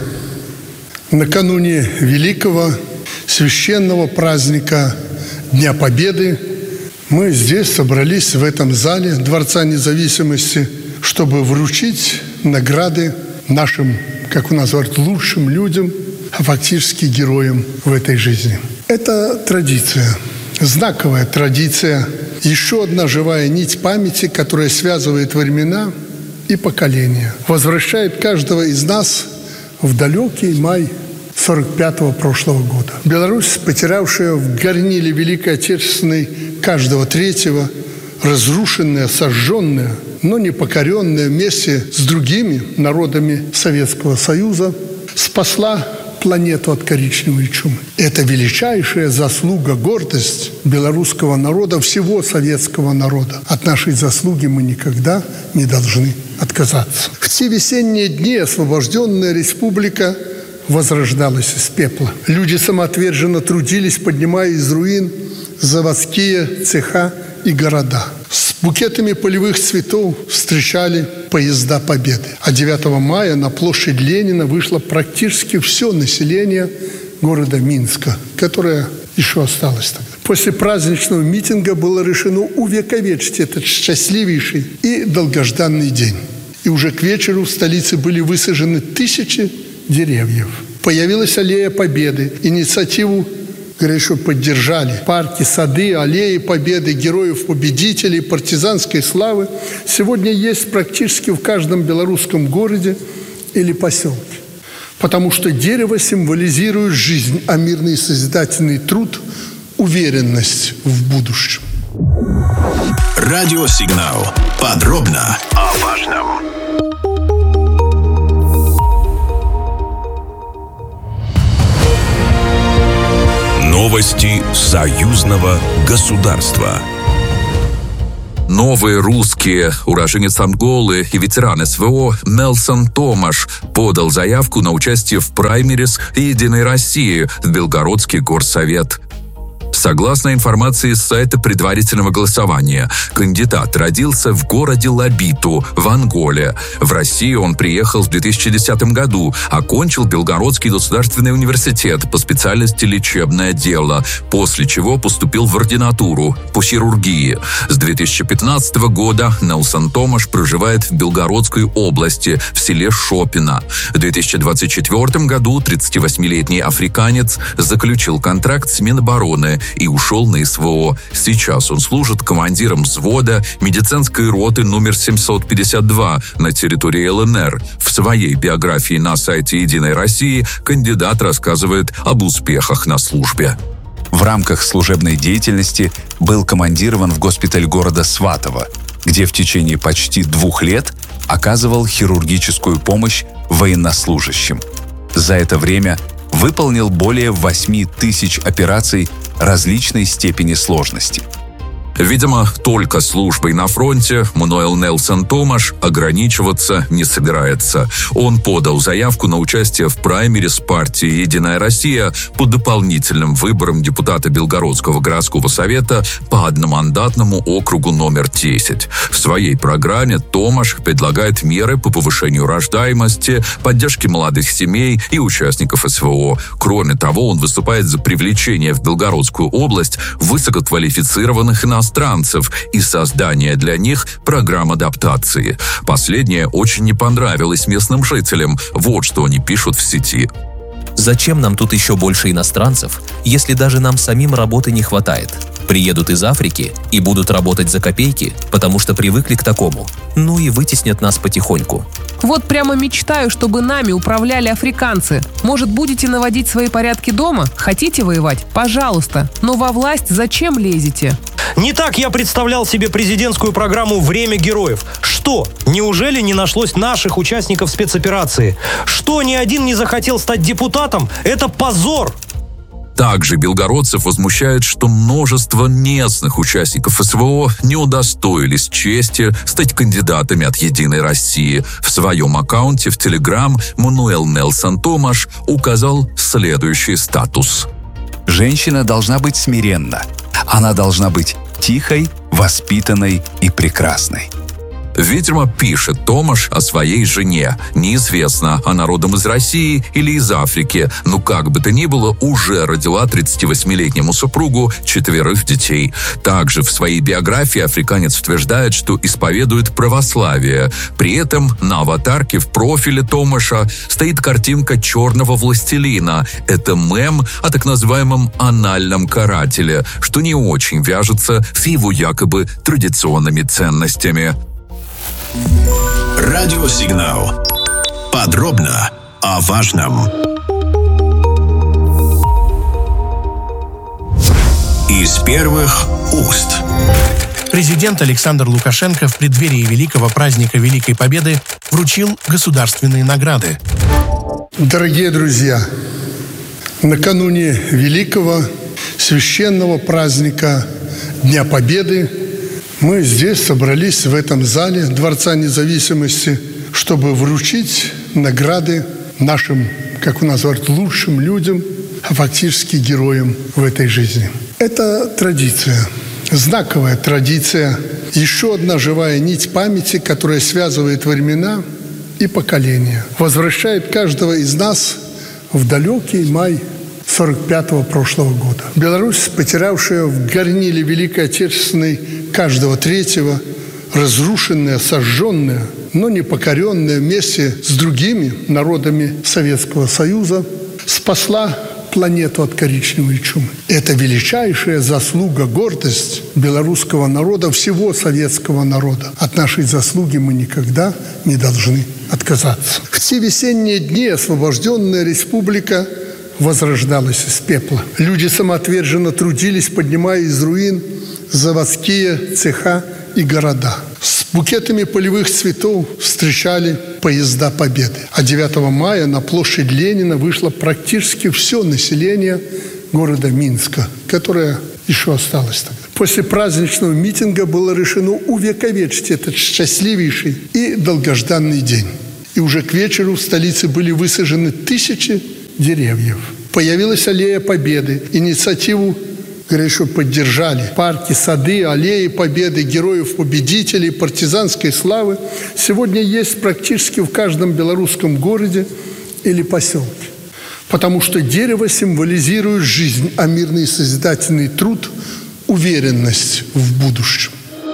накануне великого священного праздника Дня Победы мы здесь собрались в этом зале Дворца Независимости, чтобы вручить награды нашим, как у нас говорят, лучшим людям, а фактически героям в этой жизни. Это традиция. Знаковая традиция, еще одна живая нить памяти, которая связывает времена и поколения. Возвращает каждого из нас в далекий май сорок пятого прошлого года. Беларусь, потерявшая в горниле Великой Отечественной каждого третьего, разрушенная, сожженная, но не покоренная вместе с другими народами Советского Союза, спасла планету от коричневой чумы. Это величайшая заслуга, гордость белорусского народа, всего советского народа. От нашей заслуги мы никогда не должны отказаться. В те весенние дни освобожденная республика возрождалась из пепла. Люди самоотверженно трудились, поднимая из руин заводские цеха и города. С букетами полевых цветов встречали поезда Победы. А девятого мая на площадь Ленина вышло практически все население города Минска, которое еще осталось тогда. После праздничного митинга было решено увековечить этот счастливейший и долгожданный день. И уже к вечеру в столице были высажены тысячи деревьев. Появилась аллея Победы. Инициативу, говорят, что поддержали. Парки, сады, аллеи Победы, героев-победителей, партизанской славы сегодня есть практически в каждом белорусском городе или поселке. Потому что дерево символизирует жизнь, а мирный и созидательный труд – уверенность в будущем. Радиосигнал. Подробно о важном. Новости союзного государства. Новые русские, уроженец Анголы и ветеран СВО Нельсон Томаш подал заявку на участие в праймерис «Единой России» в Белгородский горсовет. Согласно информации с сайта предварительного голосования, кандидат родился в городе Лабиту в Анголе. В Россию он приехал в две тысячи десятом году, окончил Белгородский государственный университет по специальности лечебное дело, после чего поступил в ординатуру по хирургии. С две тысячи пятнадцатого года Нельсон Томаш проживает в Белгородской области, в селе Шопино. В две тысячи двадцать четвёртом году тридцативосьмилетний африканец заключил контракт с Минобороны и ушел на СВО. Сейчас он служит командиром взвода медицинской роты номер семьсот пятьдесят два на территории ЛНР. В своей биографии на сайте «Единой России» кандидат рассказывает об успехах на службе. В рамках служебной деятельности был командирован в госпиталь города Сватово, где в течение почти двух лет оказывал хирургическую помощь военнослужащим. За это время выполнил более восьми тысяч операций различной степени сложности. Видимо, только службой на фронте Мануэл Нельсон Томаш ограничиваться не собирается. Он подал заявку на участие в праймерис партии «Единая Россия» по дополнительным выборам депутата Белгородского городского совета по одномандатному округу номер десять. В своей программе Томаш предлагает меры по повышению рождаемости, поддержке молодых семей и участников СВО. Кроме того, он выступает за привлечение в Белгородскую область высококвалифицированных иностранцев иностранцев и создание для них программ адаптации. Последнее очень не понравилось местным жителям. Вот что они пишут в сети. Зачем нам тут еще больше иностранцев, если даже нам самим работы не хватает? Приедут из Африки и будут работать за копейки, потому что привыкли к такому. Ну и вытеснят нас потихоньку. Вот прямо мечтаю, чтобы нами управляли африканцы. Может, будете наводить свои порядки дома? Хотите воевать? Пожалуйста. Но во власть зачем лезете? Не так я представлял себе президентскую программу «Время героев». Что? Неужели не нашлось наших участников спецоперации? Что, ни один не захотел стать депутатом? Это позор! Также белгородцев возмущает, что множество местных участников СВО не удостоились чести стать кандидатами от «Единой России». В своем аккаунте в Телеграм Мануэл Нельсон Томаш указал следующий статус. Женщина должна быть смиренна. Она должна быть тихой, воспитанной и прекрасной. Видимо, пишет Томаш о своей жене. Неизвестно, она родом из России или из Африки, но как бы то ни было, уже родила тридцативосьмилетнему супругу четверых детей. Также в своей биографии африканец утверждает, что исповедует православие. При этом на аватарке в профиле Томаша стоит картинка черного властелина. Это мем о так называемом анальном карателе, что не очень вяжется с его якобы традиционными ценностями. Радиосигнал. Подробно о важном. Из первых уст. Президент Александр Лукашенко в преддверии великого праздника Великой Победы вручил государственные награды. Дорогие друзья, накануне великого священного праздника Дня Победы мы здесь собрались, в этом зале Дворца Независимости, чтобы вручить награды нашим, как у нас говорят, лучшим людям, а фактически героям в этой жизни. Это традиция, знаковая традиция, еще одна живая нить памяти, которая связывает времена и поколения, возвращает каждого из нас в далекий май сорок пятого прошлого года. Беларусь, потерявшая в горниле Великой Отечественной каждого третьего, разрушенная, сожженная, но не покоренная вместе с другими народами Советского Союза, спасла планету от коричневой чумы. Это величайшая заслуга, гордость белорусского народа, всего советского народа. От нашей заслуги мы никогда не должны отказаться. В те весенние дни освобожденная республика возрождалась из пепла. Люди самоотверженно трудились, поднимая из руин заводские цеха и города. С букетами полевых цветов встречали поезда Победы. А девятого мая на площадь Ленина вышло практически все население города Минска, которое еще осталось тогда. После праздничного митинга было решено увековечить этот счастливейший и долгожданный день. И уже к вечеру в столице были высажены тысячи деревьев. Появилась аллея Победы. Инициативу, говорят, что поддержали. Парки, сады, аллеи Победы, героев-победителей, партизанской славы сегодня есть практически в каждом белорусском городе или поселке. Потому что дерево символизирует жизнь, а мирный созидательный труд – уверенность в будущем.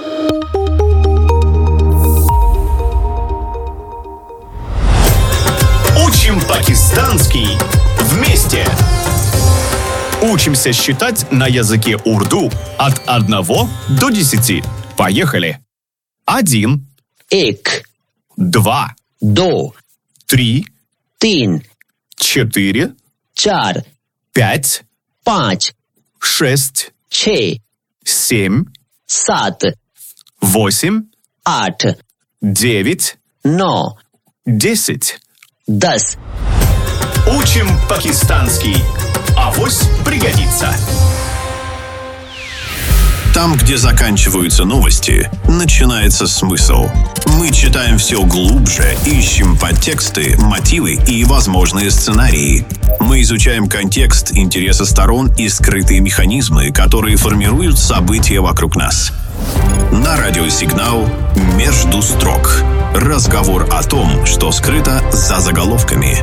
Учим пакистанский вместе. Учимся считать на языке урду от одного до десяти. Поехали. Один. Эк. Два. До. Три. Тин. Четыре. Чар. Пять. Панч. Шесть. Че. Семь. Сат. Восемь. Ат. Девять. Но. Десять. Дас. Учим пакистанский. Авось пригодится. Там, где заканчиваются новости, начинается смысл. Мы читаем все глубже, ищем подтексты, мотивы и возможные сценарии. Мы изучаем контекст, интересы сторон и скрытые механизмы, которые формируют события вокруг нас. На радиосигнал «Между строк». Разговор о том, что скрыто за заголовками.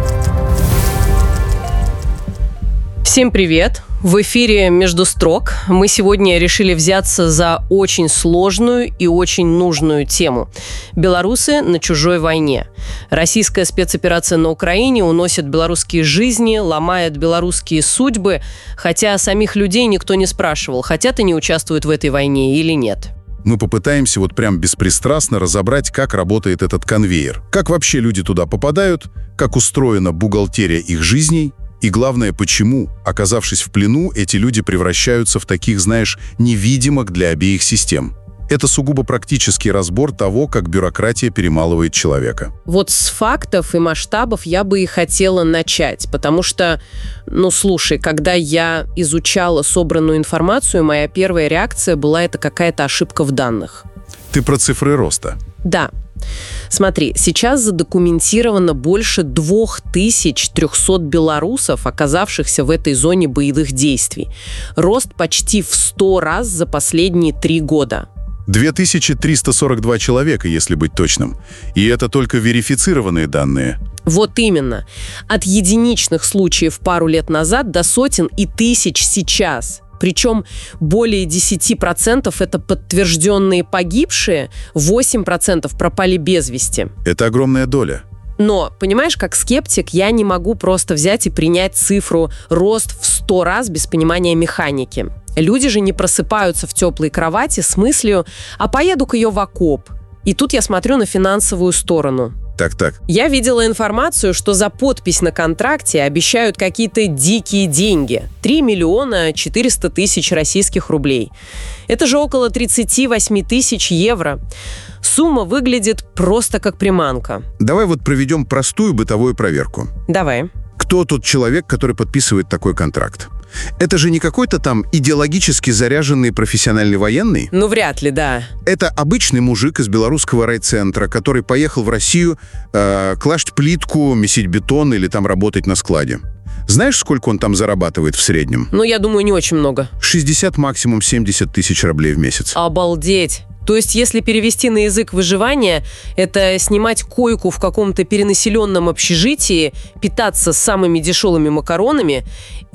Всем привет! В эфире «Между строк». Мы сегодня решили взяться за очень сложную и очень нужную тему. Белорусы на чужой войне. Российская спецоперация на Украине уносит белорусские жизни, ломает белорусские судьбы, хотя самих людей никто не спрашивал, хотят они участвуют в этой войне или нет. Мы попытаемся вот прям беспристрастно разобрать, как работает этот конвейер. Как вообще люди туда попадают, как устроена бухгалтерия их жизней, и главное, почему, оказавшись в плену, эти люди превращаются в таких, знаешь, невидимых для обеих систем. Это сугубо практический разбор того, как бюрократия перемалывает человека. Вот с фактов и масштабов я бы и хотела начать, потому что, ну слушай, когда я изучала собранную информацию, моя первая реакция была это какая-то ошибка в данных. Ты про цифры роста? Да. Смотри, сейчас задокументировано больше две тысячи триста белорусов, оказавшихся в этой зоне боевых действий. Рост почти в сто раз за последние три года. две тысячи триста сорок два человека, если быть точным. И это только верифицированные данные. Вот именно. От единичных случаев пару лет назад до сотен и тысяч сейчас. Причем более десять процентов это подтвержденные погибшие, восемь процентов пропали без вести. Это огромная доля. Но, понимаешь, как скептик, я не могу просто взять и принять цифру рост в сто раз без понимания механики. Люди же не просыпаются в теплой кровати с мыслью «а поеду-ка ее в окоп». И тут я смотрю на финансовую сторону. Так-так. Я видела информацию, что за подпись на контракте обещают какие-то дикие деньги. три миллиона четыреста тысяч российских рублей. Это же около тридцать восемь тысяч евро. Сумма выглядит просто как приманка. Давай вот проведем простую бытовую проверку. Давай. Кто тот человек, который подписывает такой контракт? Это же не какой-то там идеологически заряженный профессиональный военный? Ну, вряд ли, да. Это обычный мужик из белорусского райцентра, который поехал в Россию э, класть плитку, месить бетон или там работать на складе. Знаешь, сколько он там зарабатывает в среднем? Ну, я думаю, не очень много. шестьдесят, максимум семьдесят тысяч рублей в месяц. Обалдеть! То есть, если перевести на язык выживания, это снимать койку в каком-то перенаселенном общежитии, питаться самыми дешевыми макаронами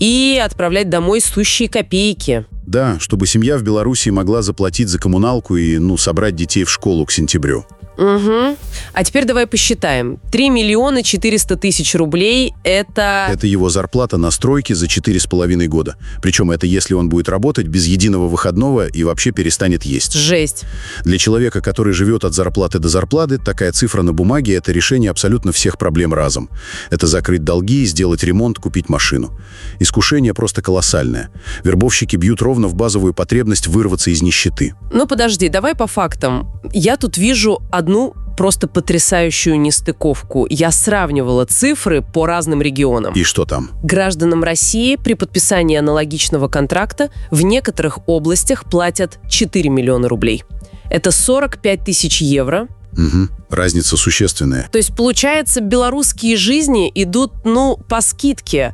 и отправлять домой сущие копейки. Да, чтобы семья в Беларуси могла заплатить за коммуналку и, ну, собрать детей в школу к сентябрю. Угу. А теперь давай посчитаем. три миллиона четыреста тысяч рублей – это... Это его зарплата на стройке за четыре с половиной года. Причем это если он будет работать без единого выходного и вообще перестанет есть. Жесть. Для человека, который живет от зарплаты до зарплаты, такая цифра на бумаге – это решение абсолютно всех проблем разом. Это закрыть долги, сделать ремонт, купить машину. Искушение просто колоссальное. Вербовщики бьют ровно в базовую потребность вырваться из нищеты. Ну подожди, давай по фактам. Я тут вижу одну просто потрясающую нестыковку. Я сравнивала цифры по разным регионам. И что там? Гражданам России при подписании аналогичного контракта в некоторых областях платят четыре миллиона рублей. Это сорок пять тысяч евро. Угу. Разница существенная. То есть, получается, белорусские жизни идут, ну, по скидке.